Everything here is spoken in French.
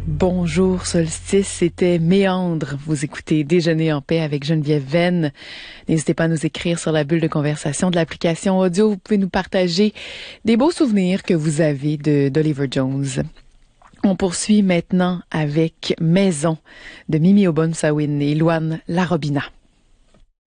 Bonjour Solstice, c'était Méandre. Vous écoutez Déjeuner en paix avec Geneviève Venn. N'hésitez pas à nous écrire sur la bulle de conversation de l'application audio. Vous pouvez nous partager des beaux souvenirs que vous avez d'Oliver Jones. On poursuit maintenant avec Maison de Mimi Obunsawin et Louane Larobina.